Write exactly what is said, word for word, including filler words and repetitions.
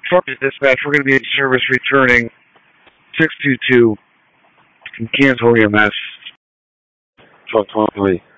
Target Dispatch, we're going to be in service returning six two two from Cantor E M S. twelve twenty-three.